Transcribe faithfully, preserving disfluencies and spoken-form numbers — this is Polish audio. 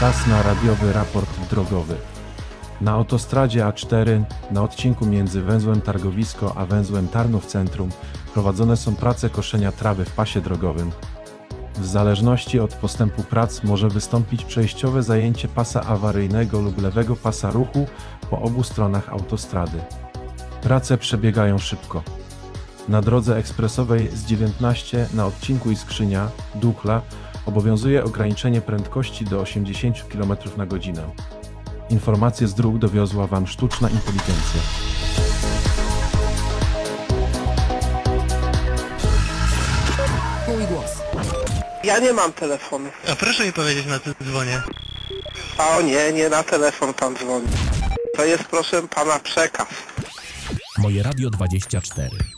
Czas na radiowy raport drogowy. Na autostradzie A cztery, na odcinku między węzłem Targowisko a węzłem Tarnów Centrum, prowadzone są prace koszenia trawy w pasie drogowym. W zależności od postępu prac może wystąpić przejściowe zajęcie pasa awaryjnego lub lewego pasa ruchu po obu stronach autostrady. Prace przebiegają szybko. Na drodze ekspresowej S dziewiętnaście na odcinku Iskrzynia-Duchla obowiązuje ograniczenie prędkości do osiemdziesiąt kilometrów na godzinę. Informacje z dróg dowiozła Wam sztuczna inteligencja. Mój głos. Ja nie mam telefonu. A proszę mi powiedzieć, na co dzwonię. O nie, nie na telefon pan dzwoni. To jest, proszę pana, przekaz. Moje Radio dwadzieścia cztery.